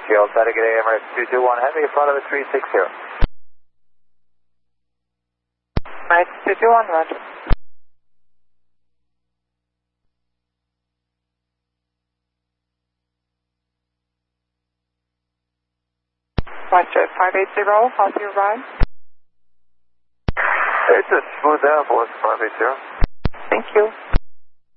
Kiel, Static at Emirates 221 Heavy, front of the 360. Right, 221, roger. Westjet 580, how's your ride? It's a smooth airport, 580. Thank you.